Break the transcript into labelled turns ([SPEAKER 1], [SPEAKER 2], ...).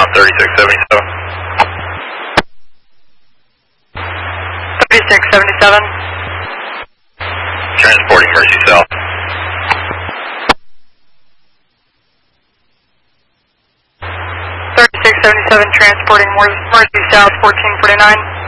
[SPEAKER 1] 3677.
[SPEAKER 2] 3677.
[SPEAKER 1] Transporting Mercy South.
[SPEAKER 2] 3677 transporting Mercy South 1449.